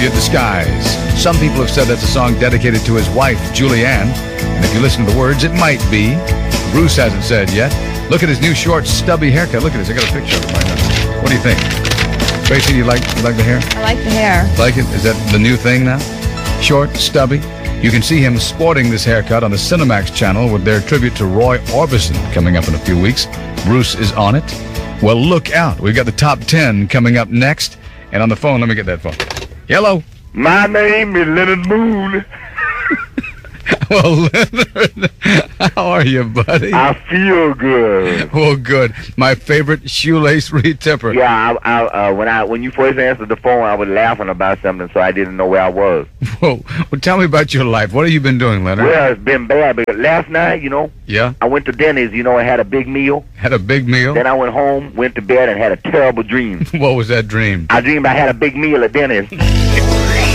Your Disguise. Some people have said that's a song dedicated to his wife, Julianne. And if you listen to the words, it might be. Bruce hasn't said yet. Look at his new short, stubby haircut. Look at this. I got a picture of it right now. What do you think? Tracy, you like the hair? I like the hair. Like it? Is that the new thing now? Short, stubby. You can see him sporting this haircut on the Cinemax channel with their tribute to Roy Orbison coming up in a few weeks. Bruce is on it. Well, look out. We've got the top 10 coming up next. And on the phone, let me get that phone. Hello. My name is Leonard Moon. Well, Leonard, how are you, buddy? I feel good. Well, good. My favorite shoelace retipper. Yeah, when you first answered the phone, I was laughing about something, so I didn't know where I was. Whoa. Well, tell me about your life. What have you been doing, Leonard? Well, it's been bad, because last night, Yeah? I went to Denny's, and had a big meal. Had a big meal? Then I went home, went to bed, and had a terrible dream. What was that dream? I dreamed I had a big meal at Denny's.